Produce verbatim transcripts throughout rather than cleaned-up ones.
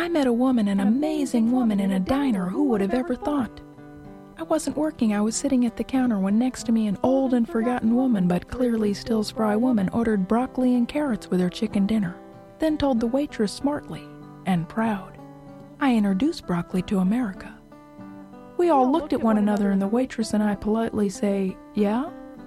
met a woman, an amazing woman in a diner. Who would have ever thought? I wasn't working. I was sitting at the counter when next to me an old and forgotten woman, but clearly still spry woman, ordered broccoli and carrots with her chicken dinner, then told the waitress smartly and proud, "I introduced broccoli to America." We all looked at one another and the waitress and I politely say, "Yeah?"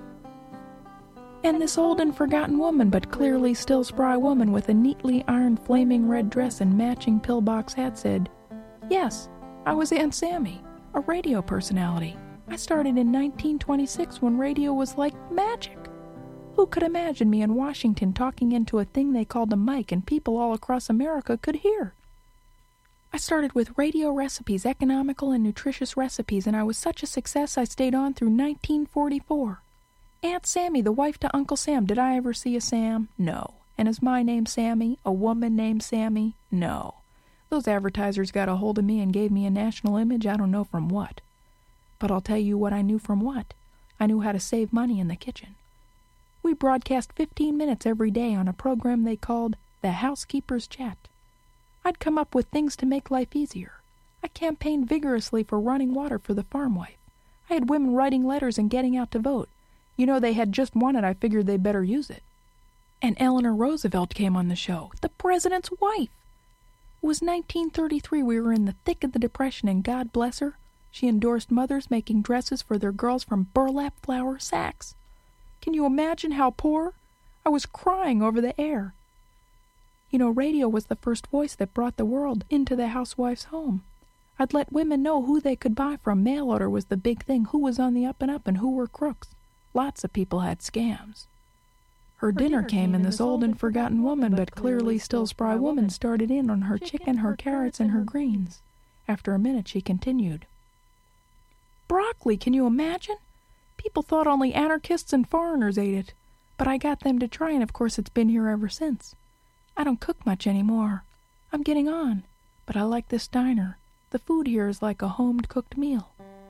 And this old and forgotten woman, but clearly still spry woman with a neatly ironed flaming red dress and matching pillbox hat said, "Yes, I was Aunt Sammy, a radio personality. I started in nineteen twenty-six when radio was like magic. Who could imagine me in Washington talking into a thing they called a mic and people all across America could hear? I started with radio recipes, economical and nutritious recipes, and I was such a success I stayed on through nineteen forty-four. Aunt Sammy, the wife to Uncle Sam. Did I ever see a Sam? No. And is my name Sammy? A woman named Sammy? No. Those advertisers got a hold of me and gave me a national image, I don't know from what. But I'll tell you what I knew from what. I knew how to save money in the kitchen. We broadcast fifteen minutes every day on a program they called The Housekeeper's Chat. I'd come up with things to make life easier. I campaigned vigorously for running water for the farm wife. I had women writing letters and getting out to vote. You know, they had just won it. I figured they'd better use it. And Eleanor Roosevelt came on the show, the president's wife. It was nineteen thirty-three. We were in the thick of the Depression, and God bless her, she endorsed mothers making dresses for their girls from burlap flour sacks. Can you imagine how poor? I was crying over the air. You know, radio was the first voice that brought the world into the housewife's home. I'd let women know who they could buy from. Mail order was the big thing, who was on the up and up and who were crooks. Lots of people had scams. Her dinner came, and this old and forgotten woman, but clearly still spry woman, started in on her chicken, her carrots, and her greens. After a minute, she continued. Broccoli, can you imagine? People thought only anarchists and foreigners ate it, but I got them to try, and of course it's been here ever since. I don't cook much anymore. I'm getting on, but I like this diner. The food here is like a home-cooked meal.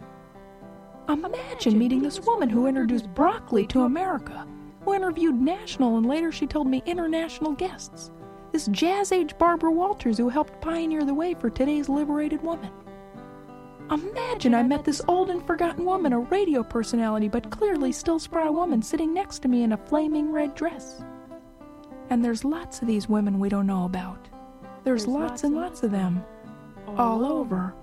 Imagine meeting this woman who introduced broccoli to America, who interviewed national and later she told me international guests. This jazz-age Barbara Walters who helped pioneer the way for today's liberated woman. Imagine I met this old and forgotten woman, a radio personality, but clearly still spry woman, sitting next to me in a flaming red dress. And there's lots of these women we don't know about. There's lots and lots of them, all over.